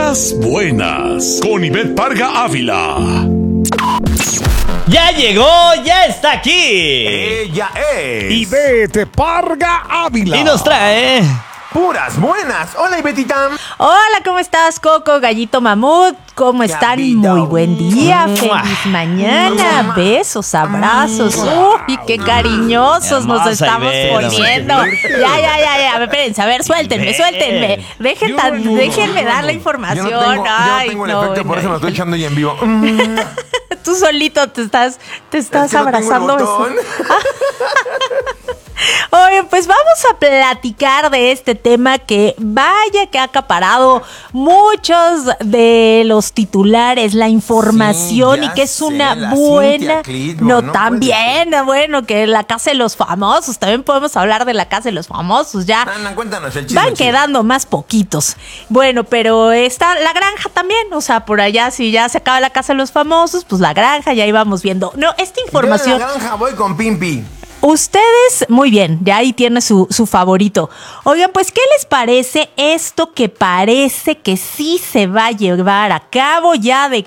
Puras buenas con Ivette Parga Ávila. ¡Ya llegó! ¡Ya está aquí! Ella es Ivette Parga Ávila. Y nos trae... Puras buenas. Hola, Ivetita. Hola, ¿cómo estás, Coco, Gallito Mamut? ¿Cómo están? vida. Muy buen día, feliz mañana, besos, abrazos. Uy, qué cariñosos nos Hermosa estamos Ivette, poniendo. Ya, espérense, a ver, suéltenme. Déjenme dar la información. Yo no Ay, tengo el no, efecto, por eso no. me estoy echando ya en vivo. Tú solito te estás Es que no abrazando. tengo el botón. Oye, pues vamos a platicar de este tema que vaya que ha acaparado muchos de los titulares, la información, Sí, y ya que es sé, una la buena... Cintia Clitbo, No, no también, bueno, que la Casa de los Famosos, también podemos hablar de la Casa de los Famosos, ya... Ana, cuéntanos el chisme. Van quedando más poquitos. Bueno, pero está la granja también. O sea, por allá, si ya se acaba la Casa de los Famosos, pues la granja, ya íbamos viendo. No, esta información... Yo en la granja voy con Pimpi. Ustedes, muy bien, ya ahí tiene su favorito. Oigan, pues, ¿qué les parece esto que parece que sí se va a llevar a cabo ya de